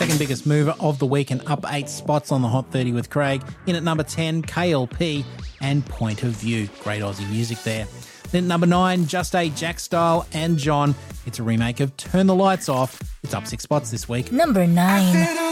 second biggest mover of the week and up 8 spots on the Hot 30 with Craig. In at number 10, KLP and Point of View. Great Aussie music there. Then at number 9, Just A, Jack Style and John. It's a remake of Turn the Lights Off. It's up 6 spots this week. Number 9.